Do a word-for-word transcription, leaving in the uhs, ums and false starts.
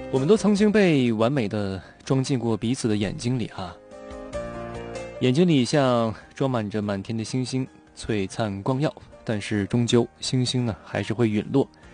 我们都曾经被完美的装进过彼此的眼睛里哈，眼睛里像装满着满天的星星，璀璨光耀，但是终究星星呢还是会陨落，